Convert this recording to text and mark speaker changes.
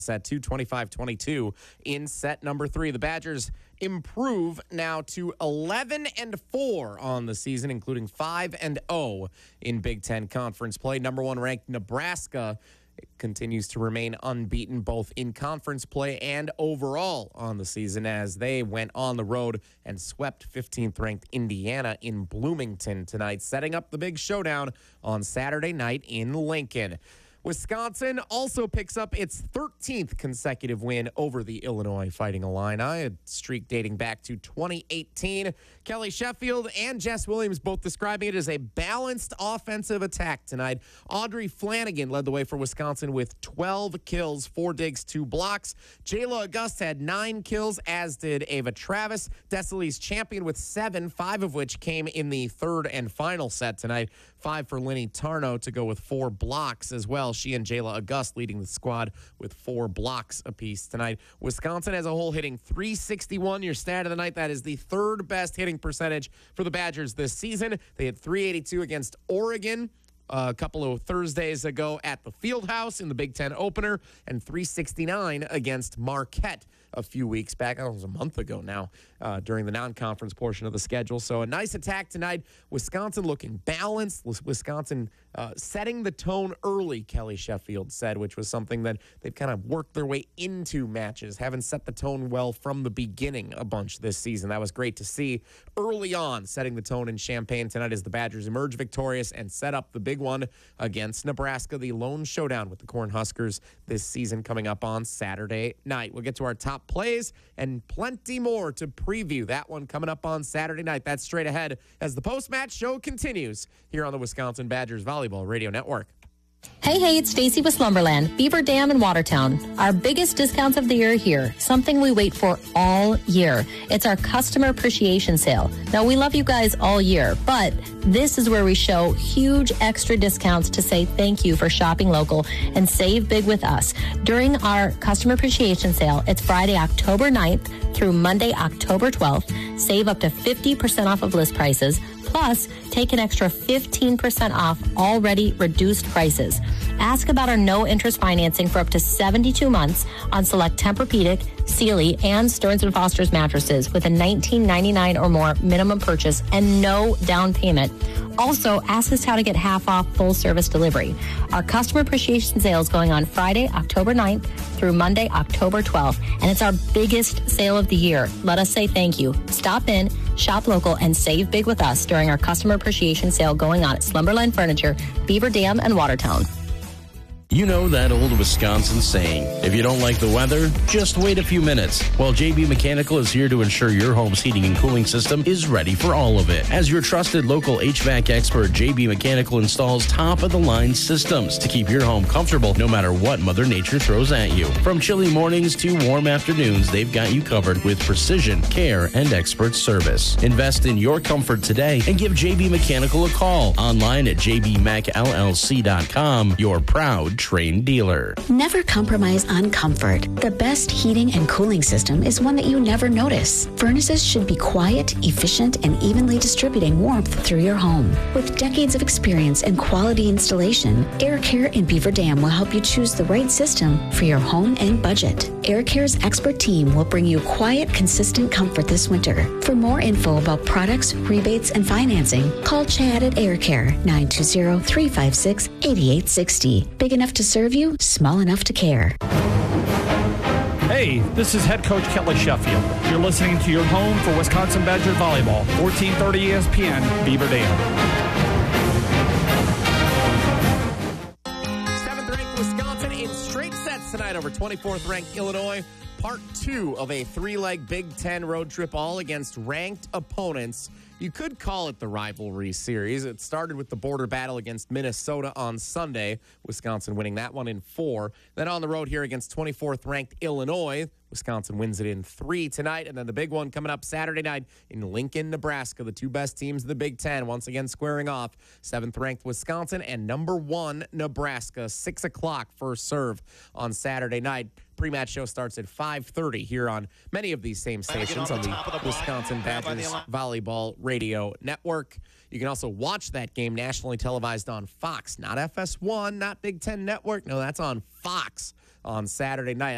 Speaker 1: at 225-22 in set number 3. The Badgers improve now to 11-4 on the season, including 5-0 in Big Ten Conference play. Number 1 ranked Nebraska continues to remain unbeaten both in conference play and overall on the season as they went on the road and swept 15th ranked Indiana in Bloomington tonight, setting up the big showdown on Saturday night in Lincoln. Wisconsin also picks up its 13th consecutive win over the Illinois Fighting Illini, a streak dating back to 2018. Kelly Sheffield and Jess Williams both describing it as a balanced offensive attack tonight. Audrey Flanagan led the way for Wisconsin with 12 kills, 4 digs, 2 blocks. Jayla August had 9 kills, as did Ava Travis. Desilee's champion with 7, 5 of which came in the third and final set tonight. 5 for Linny Tarno to go with 4 blocks as well. She and Jayla August leading the squad with 4 blocks apiece tonight. Wisconsin as a whole hitting .361. Your stat of the night, that is the third best hitting percentage for the Badgers this season. They had .382 against Oregon a couple of Thursdays ago at the Fieldhouse in the Big Ten opener, and .369 against Marquette a few weeks back. That was a month ago now during the non-conference portion of the schedule. So a nice attack tonight. Wisconsin looking balanced. Wisconsin setting the tone early, Kelly Sheffield said, which was something that they've kind of worked their way into matches. Haven't set the tone well from the beginning a bunch this season. That was great to see early on, setting the tone in Champaign tonight as the Badgers emerge victorious and set up the big one against Nebraska, the lone showdown with the Cornhuskers this season coming up on Saturday night. We'll get to our top plays and plenty more to preview that one coming up on Saturday night. That's straight ahead as the post-match show continues here on the Wisconsin Badgers Volleyball Radio Network.
Speaker 2: Hey, it's Stacy with Slumberland, Beaver Dam, and Watertown. Our biggest discounts of the year are here, something we wait for all year. It's our customer appreciation sale. Now, we love you guys all year, but this is where we show huge extra discounts to say thank you for shopping local and save big with us. During our customer appreciation sale, it's Friday, October 9th through Monday, October 12th. Save up to 50% off of list prices. Plus, take an extra 15% off already reduced prices. Ask about our no-interest financing for up to 72 months on select Tempur-Pedic, Sealy, and Stearns & Foster's mattresses with a $19.99 or more minimum purchase and no down payment. Also, ask us how to get half off full-service delivery. Our customer appreciation sale is going on Friday, October 9th through Monday, October 12th, and it's our biggest sale of the year. Let us say thank you. Stop in, shop local, and save big with us during our customer appreciation sale going on at Slumberland Furniture, Beaver Dam, and Watertown.
Speaker 3: You know that old Wisconsin saying, if you don't like the weather, just wait a few minutes. Well, JB Mechanical is here to ensure your home's heating and cooling system is ready for all of it. As your trusted local HVAC expert, JB Mechanical installs top-of-the-line systems to keep your home comfortable no matter what Mother Nature throws at you. From chilly mornings to warm afternoons, they've got you covered with precision, care, and expert service. Invest in your comfort today and give JB Mechanical a call. Online at jbmechllc.com, your proud Trane dealer.
Speaker 4: Never compromise on comfort. The best heating and cooling system is one that you never notice. Furnaces should be quiet, efficient, and evenly distributing warmth through your home. With decades of experience and quality installation, Air Care in Beaver Dam will help you choose the right system for your home and budget. Air Care's expert team will bring you quiet, consistent comfort this winter. For more info about products, rebates, and financing, call Chad at Air Care, 920-356-8860. Big enough to serve you, small enough to care.
Speaker 5: Hey, this is head coach Kelly Sheffield. You're listening to your home for Wisconsin Badger Volleyball, 1430 ESPN, Beaver Dam.
Speaker 1: 7th ranked Wisconsin in straight sets tonight over 24th ranked Illinois. Part 2 of a 3-leg Big Ten road trip, all against ranked opponents. You could call it the rivalry series. It started with the border battle against Minnesota on Sunday, Wisconsin winning that one in 4. Then on the road here against 24th ranked Illinois, Wisconsin wins it in 3 tonight. And then the big one coming up Saturday night in Lincoln, Nebraska. The two best teams of the Big Ten once again squaring off. 7th ranked Wisconsin and number 1 Nebraska. 6 o'clock first serve on Saturday night. Pre-match show starts at 5:30 here on many of these same stations on the Wisconsin Badgers Volleyball Radio Network. You can also watch that game nationally televised on Fox, not FS1, not Big Ten Network. No, that's on Fox on Saturday night.